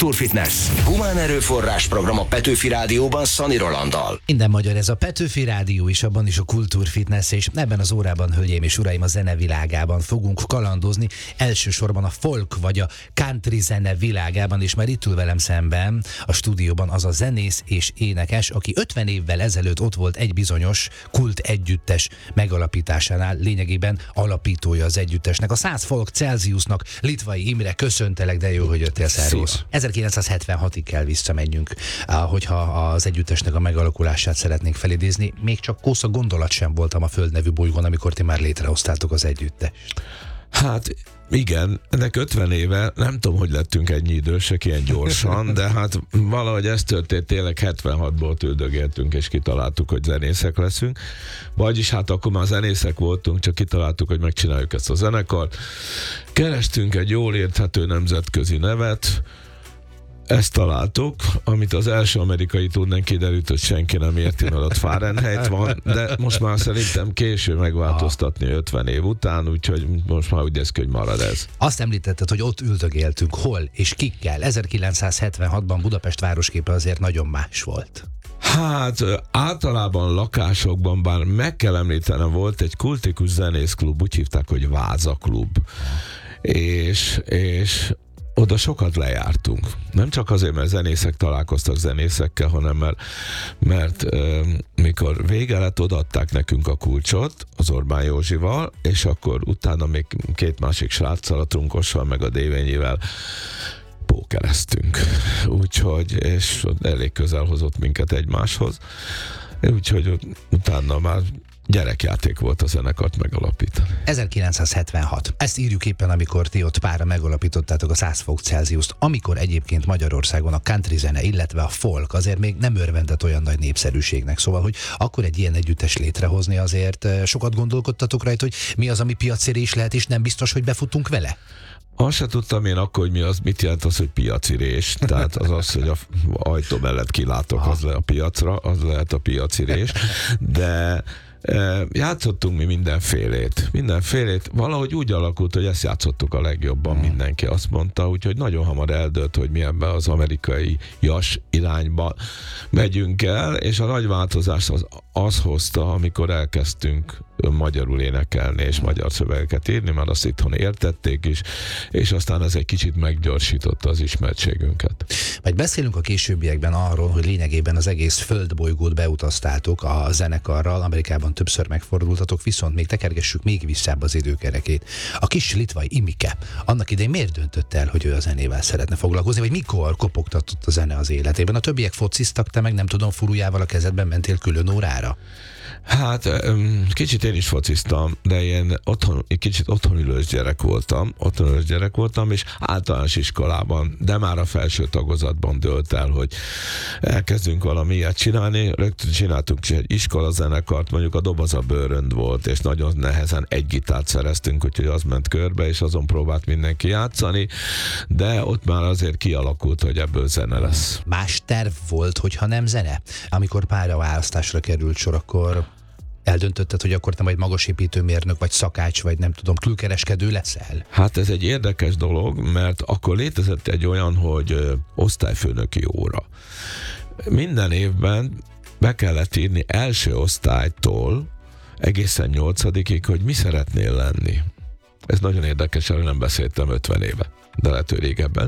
Kultúrfitness. Humán erőforrás program a Petőfi Rádióban Szani Rolanddal. Minden magyar, ez a Petőfi Rádió is, abban is a Kultúrfitness, és ebben az órában, hölgyeim és uraim, a zene világában fogunk kalandozni, elsősorban a folk vagy a country zene világában, és már itt ül velem szemben a stúdióban az a zenész és énekes, aki 50 évvel ezelőtt ott volt egy bizonyos kult együttes megalapításánál, lényegében alapítója az együttesnek, a 100 Folk Celsiusnak. Litvai Imre, köszöntelek, de jó, hogy jöttél, szervusz. 1976-ig kell visszamenjünk, hogyha az együttesnek a megalakulását szeretnénk felidézni. Még csak kósza gondolat sem voltam a Föld nevű bolygón, amikor ti már létrehoztátok az együttest. Hát igen, ennek 50 éve, nem tudom, hogy lettünk ennyi idősek ilyen gyorsan, de hát valahogy ez történt, tényleg 76-ból tődögéltünk, és kitaláltuk, hogy zenészek leszünk. Vagyis hát akkor már zenészek voltunk, csak kitaláltuk, hogy megcsináljuk ezt a zenekart. Kerestünk egy jól érthető nemzetközi nevet, ezt találtuk, amit az első amerikai turnén kiderült, hogy senki nem érti, mert ott Fahrenheit van, de most már szerintem késő megváltoztatni 50 év után, úgyhogy most már úgy néz ki, hogy marad ez. Azt említetted, hogy ott üldögéltünk, hol és kikkel. 1976-ban Budapest városképe azért nagyon más volt. Hát általában lakásokban, bár meg kell említenem, volt egy kultikus zenészklub, úgy hívták, hogy Váza klub. És oda sokat lejártunk. Nem csak azért, mert zenészek találkoztak zenészekkel, hanem mert mikor vége lett, odaadták nekünk a kulcsot az Orbán Józsival, és akkor utána még két másik sráccal, a Trunkossal meg a Dévényivel pókereztünk. Úgyhogy, és elég közel hozott minket egymáshoz. Úgyhogy utána már gyerekjáték volt a zenekart megalapítani. 1976. Ezt írjuk éppen, amikor ti ott pára megalapítottátok a 100 Folk Celsiust, amikor egyébként Magyarországon a country zene, illetve a folk azért még nem örvendett olyan nagy népszerűségnek. Szóval, hogy akkor egy ilyen együttes létrehozni, azért sokat gondolkodtatok rajta, hogy mi az, ami piacérés lehet, és nem biztos, hogy befutunk vele? Azt se tudtam én akkor, hogy mit jelent az, hogy piacirés. Tehát az, hogy a ajtó mellett kilátok, az le a piacra, az lehet a piacirés. De játszottunk mi mindenfélét. Valahogy úgy alakult, hogy ezt játszottuk a legjobban, mindenki azt mondta, úgyhogy nagyon hamar eldőlt, hogy mi ebben az amerikai jas irányba megyünk el, és a nagy változás az hozta, amikor elkezdtünk magyarul énekelni és magyar szövegeket írni, mert azt itthon értették is, és aztán ez egy kicsit meggyorsította az ismertségünket. Majd beszélünk a későbbiekben arról, hogy lényegében az egész földbolygót beutaztátok a zenekarral, Amerikában többször megfordultatok, viszont még tekergessük még visszább az időkerekét. A kis litvai Imike annak idején miért döntött el, hogy ő a zenével szeretne foglalkozni, vagy mikor kopogtatott a zene az életében? A többiek fociztak, te meg nem tudom, furujával a kezedben mentél külön órára? Hát kicsit én is fociztam, de én kicsit otthonülős gyerek voltam, és általános iskolában, de már a felső tagozatban dőlt el, hogy elkezdünk valami ilyet csinálni. Rögtön csináltunk egy iskolazenekart, mondjuk a Doboz a bőrönd volt, és nagyon nehezen egy gitárt szereztünk, úgyhogy az ment körbe, és azon próbált mindenki játszani, de ott már azért kialakult, hogy ebből zene lesz. Más terv volt, hogyha nem zene? Amikor pályaválasztásra került sor, akkor eldöntötted, hogy akkor te majd magasépítőmérnök, vagy szakács, vagy nem tudom, külkereskedő leszel? Hát ez egy érdekes dolog, mert akkor létezett egy olyan, hogy osztályfőnöki óra. Minden évben be kellett írni első osztálytól egészen 8-ig, hogy mi szeretnél lenni. Ez nagyon érdekes, erről nem beszéltem 50 éve, de lehet, hogy régebben.